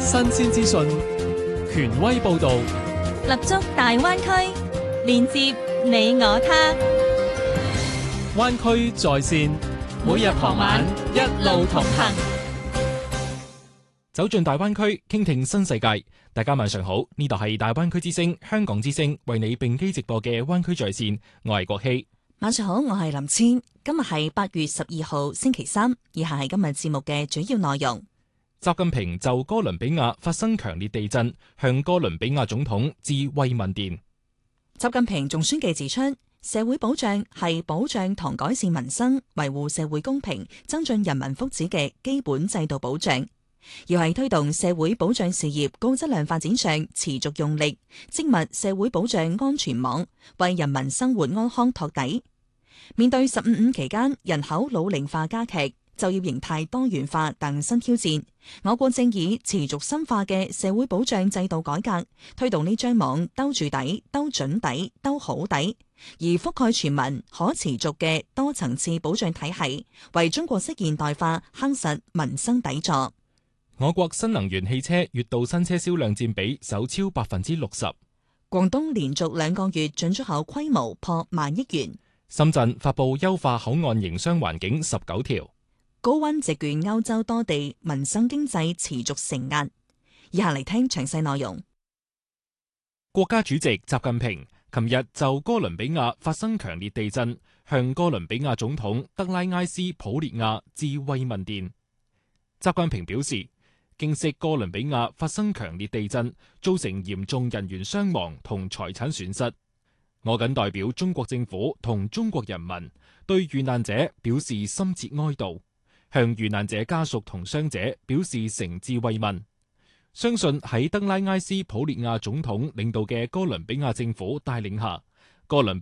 新鮮資訊，權威報導， 立足大灣區，連接你我他。 灣區在線， 每日傍晚一路同行， 走進大灣區，傾聽新世界。大家晚上好，呢度係大灣區之聲、香港之聲為你並機直播嘅灣區在線，我係國希。 晚上好，我係林千。今日係8月12號星期三，以下係今日節目嘅主要內容。 習近平就哥倫比亞發生強烈地震，向哥倫比亞總統致慰問電。 習近平仲宣記指出，社會保障係保障同改善民生、維護社會公平、增進人民福祉嘅基本制度保障，要喺推動社會保障事業高質量發展上持續用力，織密社會保障安全網，為人民生活安康托底。面對15+5期間人口老齡化加劇、就業形態多元化等新挑戰，我國正以持續深化嘅社會保障制度改革，推動呢張網兜住底、兜準底、兜好底，而覆蓋全民、可持續嘅多層次保障體系，為中國式現代化夯實民生底座。 我國新能源汽車月度新車銷量佔比首超60%。 廣東連續2個月進出口規模破萬億元。 深圳發布優化口岸營商環境19條。 高溫席捲歐洲多地，民生經濟持續承壓。以下嚟聽詳細內容。 國家主席習近平琴日就哥倫比亞發生強烈地震，向哥倫比亞總統德拉埃斯普列亞致慰問電。習近平表示，經悉哥倫比亞發生強烈地震，造成嚴重人員傷亡同財產損失。我謹代表中國政府同中國人民對遇難者表示深切哀悼，向遇難者家屬同傷者表示誠摯慰問。相信喺德拉埃斯普列亞總統領導嘅哥倫比亞政府帶領下，哥倫